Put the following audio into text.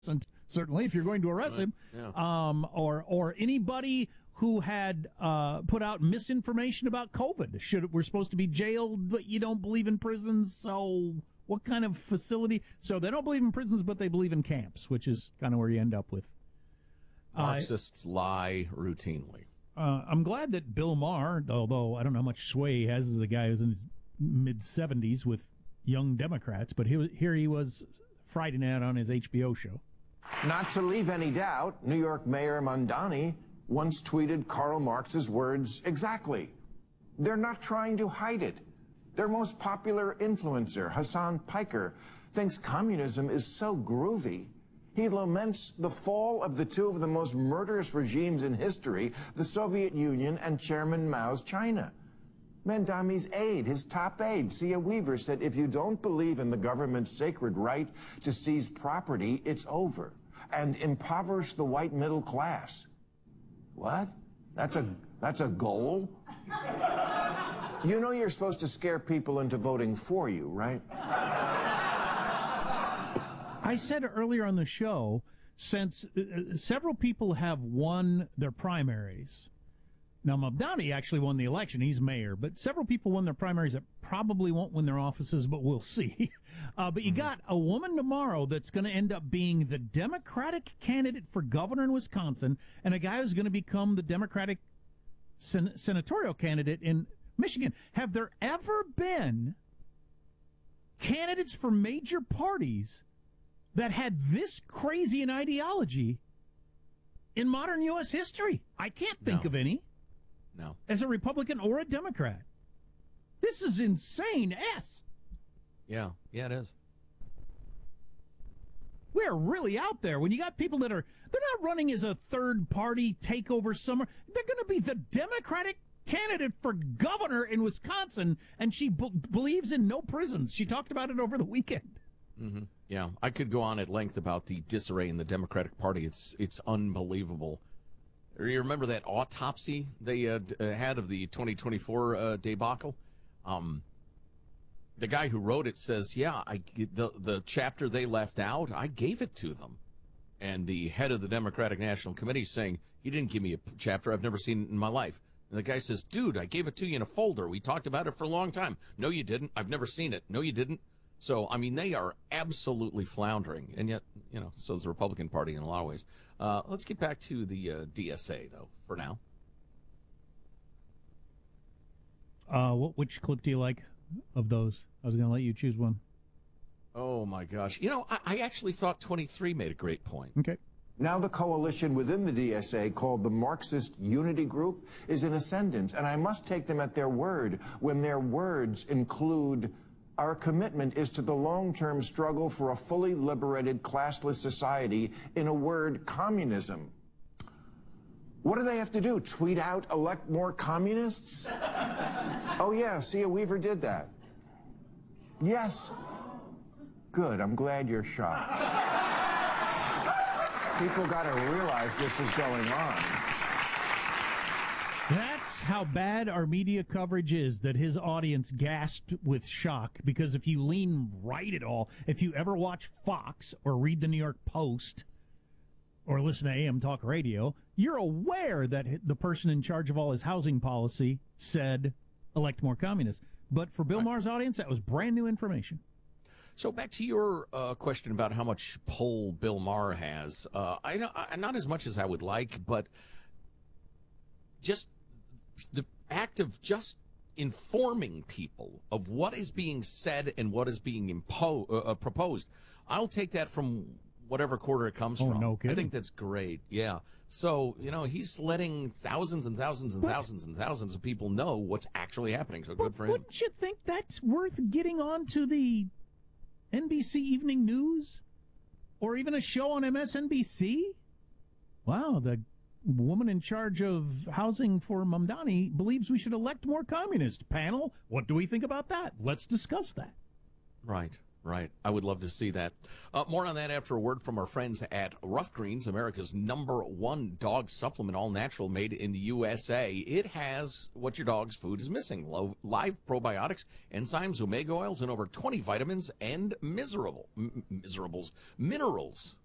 certainly, if you're going to arrest him, or anybody who had put out misinformation about COVID. We're supposed to be jailed, but you don't believe in prisons, so what kind of facility? So they don't believe in prisons, but they believe in camps, which is kind of where you end up with. Marxists lie routinely. I'm glad that Bill Maher, although I don't know how much sway he has as a guy who's in his mid-70s with young Democrats, but here he was Friday night on his HBO show. Not to leave any doubt, New York Mayor Mamdani once tweeted Karl Marx's words exactly. They're not trying to hide it. Their most popular influencer, Hassan Piker, thinks communism is so groovy. He laments the fall of the two of the most murderous regimes in history, the Soviet Union and Chairman Mao's China. Mamdani's aide, his top aide, Sia Weaver, said if you don't believe in the government's sacred right to seize property, it's over, and impoverish the white middle class. What? That's a goal? You know you're supposed to scare people into voting for you, right? I said earlier on the show, since several people have won their primaries. Now, Mamdani actually won the election. He's mayor. But several people won their primaries that probably won't win their offices, but we'll see. But you got a woman tomorrow that's going to end up being the Democratic candidate for governor in Wisconsin and a guy who's going to become the Democratic senatorial candidate in Michigan. Have there ever been candidates for major parties that had this crazy an ideology in modern U.S. history? I can't think of any. No. As a Republican or a Democrat. This is insane. Yeah, it is. We're really out there. When you got people they're not running as a third party takeover somewhere. They're going to be the Democratic candidate for governor in Wisconsin, and she believes in no prisons. She talked about it over the weekend. Mm-hmm. Yeah, I could go on at length about the disarray in the Democratic Party. It's unbelievable. You remember that autopsy they had of the 2024 debacle? The guy who wrote it says, the chapter they left out, I gave it to them. And the head of the Democratic National Committee saying, you didn't give me a chapter I've never seen in my life. And the guy says, dude, I gave it to you in a folder. We talked about it for a long time. No, you didn't. I've never seen it. No, you didn't. So, I mean, they are absolutely floundering. And yet, so is the Republican Party in a lot of ways. Let's get back to the DSA, though, for now. Which clip do you like of those? I was going to let you choose one. Oh, my gosh. I actually thought 23 made a great point. Okay. Now the coalition within the DSA, called the Marxist Unity Group, is in ascendance. And I must take them at their word when their words include, our commitment is to the long-term struggle for a fully liberated, classless society, in a word, communism. What do they have to do? Tweet out, elect more communists? Oh, yeah, Sia Weaver did that. Yes. Good, I'm glad you're shocked. People got to realize this is going on. That's how bad our media coverage is, that his audience gasped with shock, because if you lean right at all, if you ever watch Fox or read the New York Post or listen to AM Talk Radio, you're aware that the person in charge of all his housing policy said, elect more communists. But for Bill Maher's audience, that was brand new information. So back to your question about how much pull Bill Maher has. I not as much as I would like, but just the act of just informing people of what is being said and what is being proposed, I'll take that from whatever quarter it comes from. No kidding. I think that's great. Yeah. So, he's letting thousands and thousands and thousands and thousands of people know what's actually happening. So good for him. Wouldn't you think that's worth getting on to the NBC Evening News? Or even a show on MSNBC? Wow, the woman in charge of housing for Mamdani believes we should elect more communists. Panel, what do we think about that? Let's discuss that. Right. I would love to see that. More on that after a word from our friends at Rough Greens, America's #1 dog supplement, all natural, made in the USA. It has what your dog's food is missing: live probiotics, enzymes, omega oils, and over 20 vitamins and minerals.